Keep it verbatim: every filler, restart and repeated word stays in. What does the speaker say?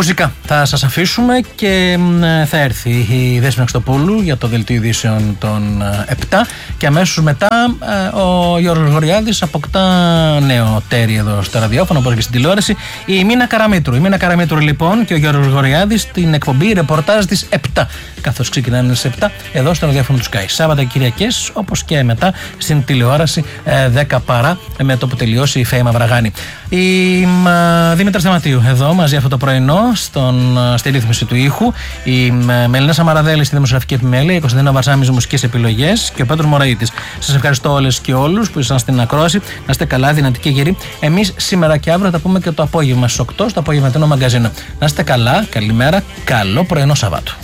Μουσικά θα σας αφήσουμε και θα έρθει η Δέσποινα Χριστοπούλου για το δελτίο ειδήσεων των επτά και αμέσως μετά ο Γιώργος Γοριάδης αποκτά νέο τέρι εδώ στο ραδιόφωνο όπως και στην τηλεόραση, η Μίνα Καραμήτρου. Η Μίνα Καραμήτρου λοιπόν και ο Γιώργος Γοριάδης στην εκπομπή ρεπορτάζ της επτά, καθώς ξεκινάνε στις επτά εδώ στο ραδιόφωνο του Sky. Σάββατα και Κυριακές, όπως και μετά στην τηλεόραση δέκα παρά με το που τελειώσει η Φέη Μαυραγάνη. Η Δήμητρα Σταματίου εδώ μαζί αυτό το πρωινό στον, στη ρύθμιση του ήχου, η Μελίνα Σαμαραδέλη στη δημοσιογραφική επιμέλεια, η Κωνσταντίνα Βαρσάμι μουσικές επιλογές και ο Πέτρος Μωραΐτης. Σας ευχαριστώ όλες και όλους που ήσασταν στην ακρόαση. Να είστε καλά, δυνατοί και γεροί. Εμείς σήμερα και αύριο θα πούμε και το απόγευμα στις οκτώ στο απογευματινό μαγκαζίνο. Να είστε καλά, καλημέρα, καλό πρωινό Σαββάτο.